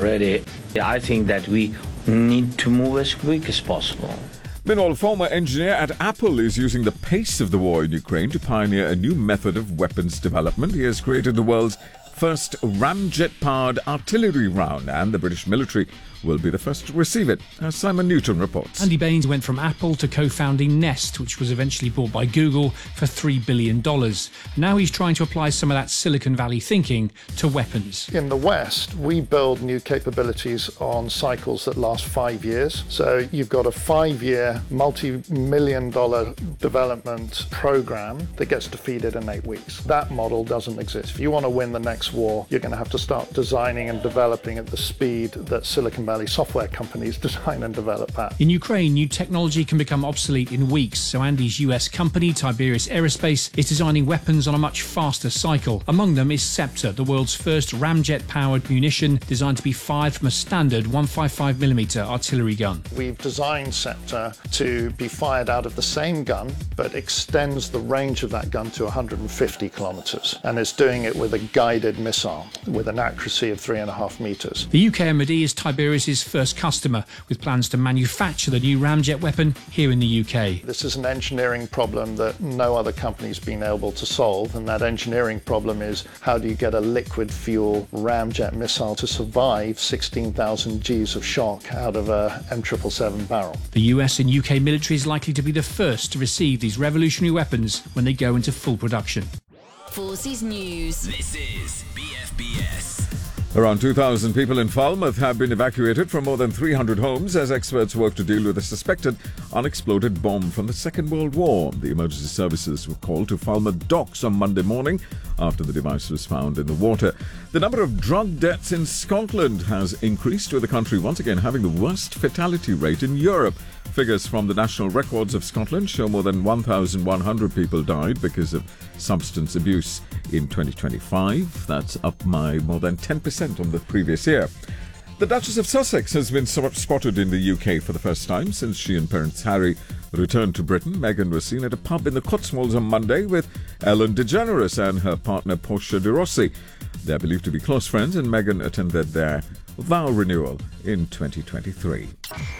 ready. I think that we need to move as quick as possible. Meanwhile, former engineer at Apple is using the pace of the war in Ukraine to pioneer a new method of weapons development. He has created the world's first ramjet-powered artillery round, and the British military will be the first to receive it, as Simon Newton reports. Andy Baines went from Apple to co-founding Nest, which was eventually bought by Google for $3 billion. Now he's trying to apply some of that Silicon Valley thinking to weapons. In the West, we build new capabilities on cycles that last 5 years. So you've got a 5-year, multi-million-dollar development program that gets defeated in 8 weeks. That model doesn't exist. If you want to win the next war, you're going to have to start designing and developing at the speed that Silicon Valley software companies design and develop at. In Ukraine, new technology can become obsolete in weeks, so Andy's US company, Tiberius Aerospace, is designing weapons on a much faster cycle. Among them is Scepter, the world's first ramjet-powered munition designed to be fired from a standard 155mm artillery gun. We've designed Scepter to be fired out of the same gun, but extends the range of that gun to 150 kilometers, and it's doing it with a guided missile with an accuracy of 3.5 meters. The UK MOD is Tiberius's first customer, with plans to manufacture the new ramjet weapon here in the UK. This is an engineering problem that no other company's been able to solve, and that engineering problem is how do you get a liquid fuel ramjet missile to survive 16,000 Gs of shock out of a M777 barrel. The US and UK military is likely to be the first to receive these revolutionary weapons when they go into full production. Forces News. This is BFBS. Around 2,000 people in Falmouth have been evacuated from more than 300 homes as experts work to deal with a suspected unexploded bomb from the Second World War. The emergency services were called to Falmouth docks on Monday morning after the device was found in the water. The number of drug deaths in Scotland has increased, with the country once again having the worst fatality rate in Europe. Figures from the National Records of Scotland show more than 1,100 people died because of substance abuse in 2025. That's up by more than 10% on the previous year. The Duchess of Sussex has been spotted in the UK for the first time since she and Prince Harry returned to Britain. Meghan was seen at a pub in the Cotswolds on Monday with Ellen DeGeneres and her partner Portia de Rossi. They are believed to be close friends, and Meghan attended their vow renewal in 2023.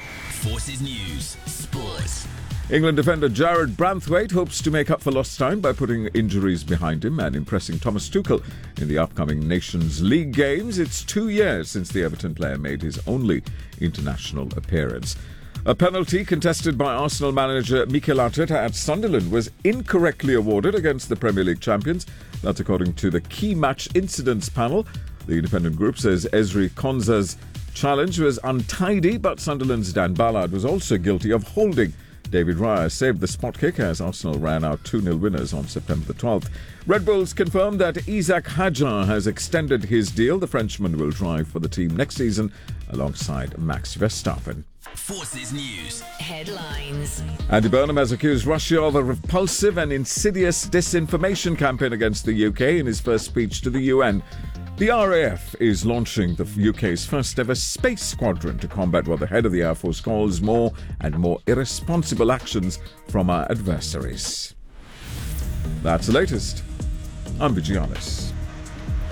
Forces News Sports. England defender Jarrad Branthwaite hopes to make up for lost time by putting injuries behind him and impressing Thomas Tuchel in the upcoming Nations League games. It's 2 years since the Everton player made his only international appearance. A penalty contested by Arsenal manager Mikel Arteta at Sunderland was incorrectly awarded against the Premier League champions. That's according to the Key Match Incidents panel. The independent group says Ezri Konsa's challenge was untidy, but Sunderland's Dan Ballard was also guilty of holding. David Raya saved the spot kick as Arsenal ran out 2-0 winners on September the 12th. Red Bulls confirmed that Isaac Hadjar has extended his deal. The Frenchman will drive for the team next season alongside Max Verstappen. Forces News headlines. Andy Burnham has accused Russia of a repulsive and insidious disinformation campaign against the UK in his first speech to the UN. The RAF is launching the UK's first ever space squadron to combat what the head of the Air Force calls more and more irresponsible actions from our adversaries. That's the latest. I'm Vigianis.